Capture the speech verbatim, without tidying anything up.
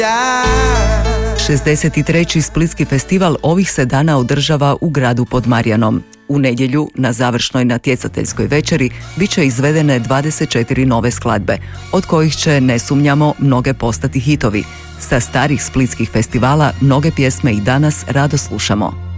šezdeset treći Splitski festival ovih se dana održava u gradu pod Marjanom. U nedjelju, na završnoj natjecateljskoj večeri, bit će izvedene dvadeset četiri nove skladbe, od kojih će, ne sumnjamo, mnoge postati hitovi. Sa starih splitskih festivala mnoge pjesme i danas rado slušamo.